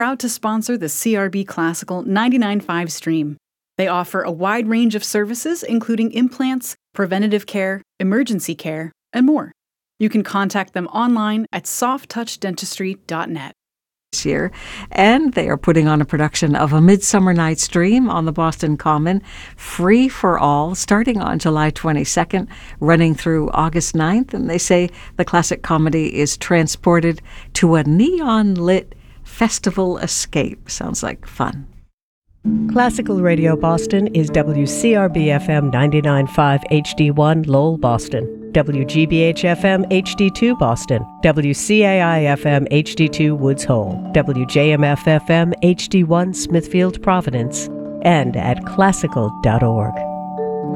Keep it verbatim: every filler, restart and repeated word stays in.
proud to sponsor the C R B Classical ninety-nine point five stream. They offer a wide range of services, including implants, preventative care, emergency care, and more. You can contact them online at soft touch dentistry dot net. This year, and they are putting on a production of A Midsummer Night's Dream on the Boston Common, free for all, starting on July twenty-second, running through August ninth, and they say the classic comedy is transported to a neon-lit festival escape. Sounds like fun. Classical Radio Boston is W C R B F M ninety-nine point five H D one Lowell, Boston, W G B H F M H D two Boston, W C A I F M H D two Woods Hole, W J M F F M H D one Smithfield, Providence, and at classical dot org.